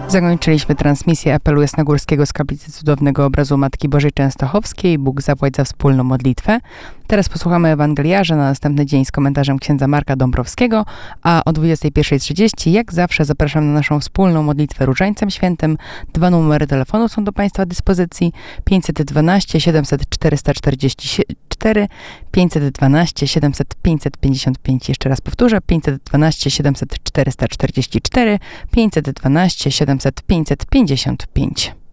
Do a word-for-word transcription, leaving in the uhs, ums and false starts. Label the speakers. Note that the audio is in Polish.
Speaker 1: Zakończyliśmy transmisję apelu jasnogórskiego z kaplicy cudownego obrazu Matki Bożej Częstochowskiej. Bóg zapłać za wspólną modlitwę. Teraz posłuchamy Ewangeliarza na następny dzień z komentarzem księdza Marka Dąbrowskiego, a o dwudziestej pierwszej trzydzieści jak zawsze zapraszam na naszą wspólną modlitwę Różańcem Świętym. Dwa numery telefonu są do Państwa dyspozycji: pięćset dwanaście siedemset czterysta czterdzieści cztery, pięćset dwanaście siedemset pięćset pięćdziesiąt pięć. Jeszcze raz powtórzę: pięćset dwanaście siedemset czterysta czterdzieści cztery, pięćset dwanaście siedemset pięćset pięćdziesiąt pięć.